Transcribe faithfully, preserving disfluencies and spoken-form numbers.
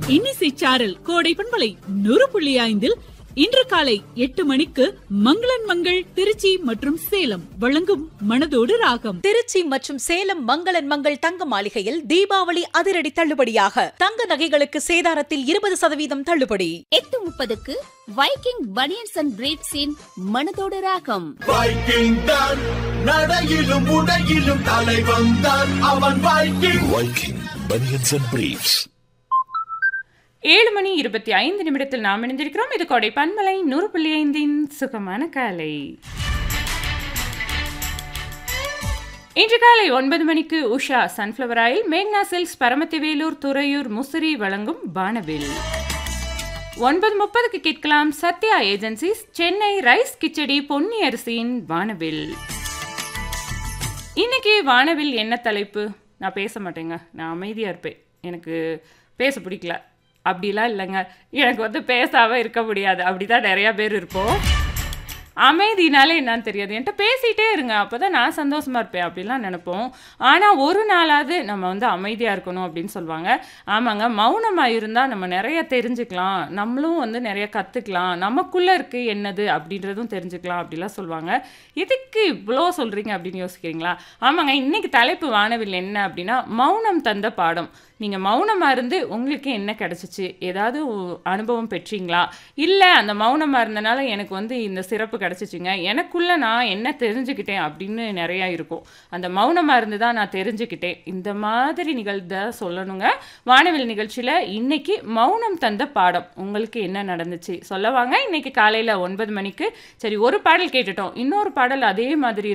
இன்னிசை சாரல் கோடை பண்பலை நூறு புள்ளி ஐந்தில் இன்று காலை எட்டு மணிக்கு மங்களன் மங்கள் திருச்சி மற்றும் சேலம் வழங்கும் மனதோடு ராகம். திருச்சி மற்றும் சேலம் மங்களன் மங்கள் தங்க மாளிகையில் தீபாவளி அதிரடி தள்ளுபடியாக தங்க நகைகளுக்கு சேதாரத்தில் இருபது சதவீதம் தள்ளுபடி. எட்டு முப்பதுக்கு வைக்கிங் பனியன்ஸ் அண்ட் பிரீட்ஸின் மனதோடு ராகம். வைக்கிங் தான் நடையிலும் உடையிலும் தலைவன் தான் அவன். Viking Viking banians and breeds. ஏழு மணி இருபத்தி ஐந்து நிமிடத்தில் நாம் இணைந்திருக்கிறோம். இது கோடை பண்பலை நூறு புள்ளி ஐந்தின் சுகமான காலை. இன்று காலை ஒன்பது மணிக்கு உஷா சன்ஃப்ளவர் ஆயில், மேக்னா சில்க்ஸ், பரமத்திவேலூர், துறையூர், முசிறி வழங்கும் வானவில். ஒன்பது முப்பதுக்கு கேட்கலாம் சத்யா ஏஜென்சிஸ், சென்னை ரைஸ் கிச்சடி, பொன்னி அரிசியின் வானவில். இன்னைக்கு வானவில் என்ன தலைப்பு? நான் பேச மாட்டேங்க, நான் அமைதியாக இருப்பேன். எனக்கு பேச பிடிக்கல அப்படிலாம் இல்லைங்க, எனக்கு வந்து பேசாமல் இருக்க முடியாது. அப்படி தான் நிறையா பேர் இருப்போம். அமைதினாலே என்னன்னு தெரியாது, என்கிட்ட பேசிகிட்டே இருங்க அப்போ தான் நான் சந்தோஷமாக இருப்பேன் அப்படிலாம் நினைப்போம். ஆனால் ஒரு நாளாவது நம்ம வந்து அமைதியாக இருக்கணும் அப்படின்னு சொல்லுவாங்க. ஆமாங்க, மௌனமாக இருந்தால் நம்ம நிறைய தெரிஞ்சுக்கலாம், நம்மளும் வந்து நிறைய கற்றுக்கலாம், நமக்குள்ளே இருக்குது என்னது அப்படின்றதும் தெரிஞ்சுக்கலாம் அப்படிலாம் சொல்லுவாங்க. இதுக்கு இவ்வளோ சொல்கிறீங்க அப்படின்னு யோசிக்கிறீங்களா? ஆமாங்க, இன்றைக்கி தலைப்பு வானவில் என்ன அப்படின்னா மௌனம் தந்த பாடம். நீங்கள் மௌனமாக இருந்து உங்களுக்கு என்ன கிடச்சிச்சு? ஏதாவது அனுபவம் பெற்றீங்களா? இல்லை அந்த மௌனமாக இருந்தனால எனக்கு வந்து இந்த சிறப்பு கிடச்சிச்சிங்க, எனக்குள்ளே நான் என்ன தெரிஞ்சுக்கிட்டேன் அப்படின்னு நிறையா இருக்கும். அந்த மௌனமாக இருந்து தான் நான் தெரிஞ்சுக்கிட்டேன். இந்த மாதிரி நிகழ்ந்த சொல்லணுங்க. வானவில் நிகழ்ச்சியில் இன்னைக்கு மௌனம் தந்த பாடம் உங்களுக்கு என்ன நடந்துச்சு சொல்லவாங்க. இன்னைக்கு காலையில் ஒன்பது மணிக்கு. சரி, ஒரு பாடல் கேட்டுட்டோம், இன்னொரு பாடல் அதே மாதிரி